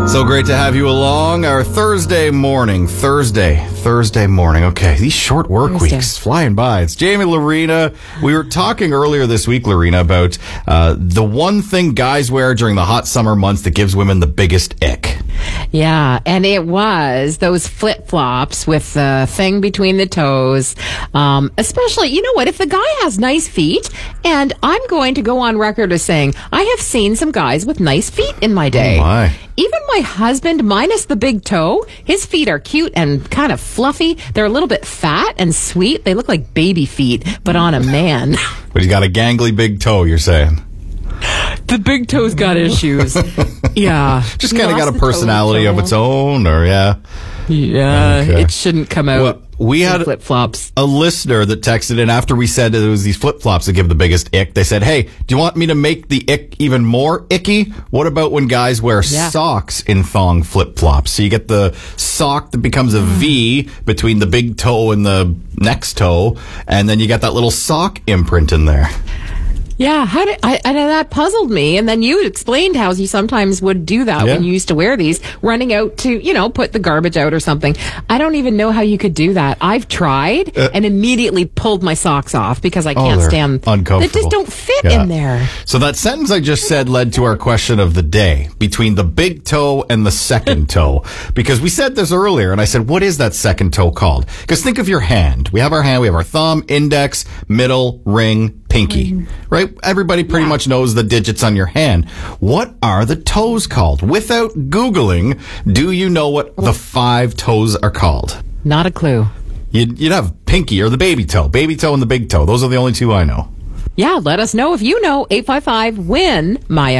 So great to have you along our Thursday morning. Thursday morning. Okay, these short work weeks flying by. It's Jamie Lorena. We were talking earlier this week, Lorena, about the one thing guys wear during the hot summer months that gives women the biggest ick. Yeah, and it was those flip-flops with the thing between the toes. Especially, you know what, if the guy has nice feet, and I'm going to go on record as saying, I have seen some guys with nice feet in my day. Oh my. Even my husband, minus the big toe, his feet are cute and kind of fluffy. They're a little bit fat and sweet. They look like baby feet, but on a man. But he's got a gangly big toe, you're saying? The big toe's got issues. Yeah. Just kind of got a personality of its own, or Yeah, okay. It shouldn't come out. Well, we had flip-flops. A listener that texted in after we said that it was these flip-flops that give the biggest ick. They said, hey, do you want me to make the ick even more icky? What about when guys wear socks in thong flip-flops? So you get the sock that becomes a V between the big toe and the next toe, and then you got that little sock imprint in there. Yeah, and that puzzled me. And then you explained how you sometimes would do that when you used to wear these, running out to, put the garbage out or something. I don't even know how you could do that. I've tried and immediately pulled my socks off because I can't stand. Uncomfortable. They just don't fit in there. So that sentence I just said led to our question of the day between the big toe and the second toe. Because we said this earlier, and I said, what is that second toe called? Because think of your hand. We have our hand, we have our thumb, index, middle, ring, pinky, right? Everybody pretty much knows the digits on your hand. What are the toes called? Without Googling, do you know what the 5 toes are called? Not a clue. You'd have pinky or the baby toe and the big toe. Those are the only 2 I know. Yeah, let us know if you know. 855-WIN-MY